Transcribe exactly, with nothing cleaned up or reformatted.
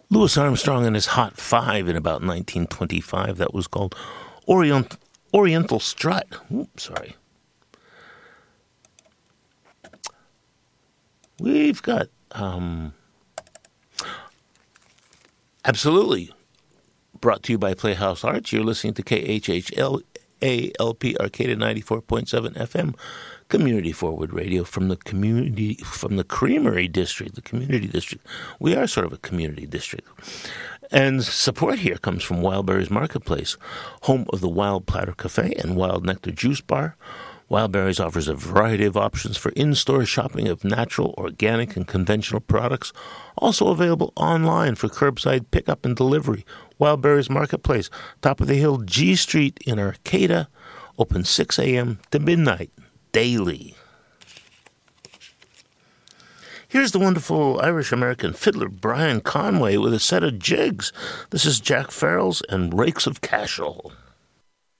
Louis Armstrong and his Hot Five in about nineteen twenty-five. That was called Orient, Oriental Strut. Oops, sorry. We've got, um, absolutely, brought to you by Playhouse Arts. You're listening to K H H L A L P Arcata ninety-four point seven F M, Community Forward Radio from the community, from the Creamery District, the Community District. We are sort of a community district. And support here comes from Wildberries Marketplace, home of the Wild Platter Cafe and Wild Nectar Juice Bar. Wildberries offers a variety of options for in-store shopping of natural, organic, and conventional products. Also available online for curbside pickup and delivery. Wildberries Marketplace, top of the hill, G Street in Arcata, open six a.m. to midnight daily. Here's the wonderful Irish-American fiddler Brian Conway with a set of jigs. This is Jack Farrell's and Rakes of Cashel.